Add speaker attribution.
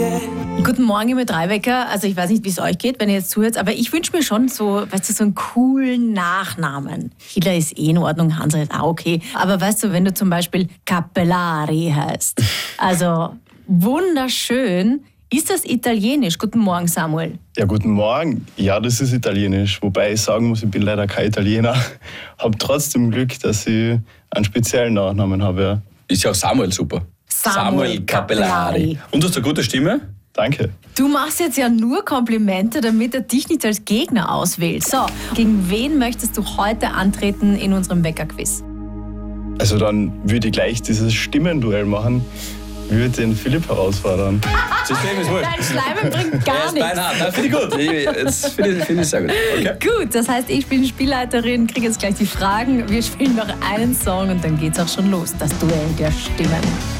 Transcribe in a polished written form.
Speaker 1: Guten Morgen, ihr Dreiwecker. Also ich weiß nicht, wie es euch geht, wenn ihr jetzt zuhört, aber ich wünsche mir schon so, weißt du, so einen coolen Nachnamen. Hiller ist in Ordnung, Hansel ist auch okay. Aber weißt du, wenn du zum Beispiel Capellari heißt, also wunderschön. Ist das italienisch? Guten Morgen, Samuel.
Speaker 2: Ja, guten Morgen. Ja, das ist italienisch. Wobei ich sagen muss, ich bin leider kein Italiener. Habe trotzdem Glück, dass ich einen speziellen Nachnamen habe. Ja.
Speaker 3: Ist ja auch Samuel super.
Speaker 1: Samuel Capellari.
Speaker 3: Und du hast eine gute Stimme?
Speaker 2: Danke.
Speaker 1: Du machst jetzt ja nur Komplimente, damit er dich nicht als Gegner auswählt. So, gegen wen möchtest du heute antreten in unserem Weckerquiz?
Speaker 2: Also dann würde ich gleich dieses Stimmenduell machen. Ich würde den Philipp herausfordern.
Speaker 3: System ist wohl.
Speaker 1: Dein Schleimen bringt gar nichts.
Speaker 3: Beinhart. Finde ich gut. Finde ich sehr gut. Okay.
Speaker 1: Gut, das heißt, ich bin Spielleiterin, kriege jetzt gleich die Fragen. Wir spielen noch einen Song und dann geht's auch schon los. Das Duell der Stimmen.